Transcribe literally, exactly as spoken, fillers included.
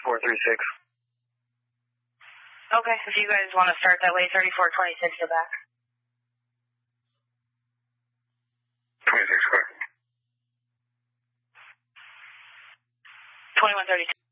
thirty-four thirty-six. Okay, if you guys want to start that way, thirty-four twenty-six to back. twenty-six, correct. twenty-one thirty-two.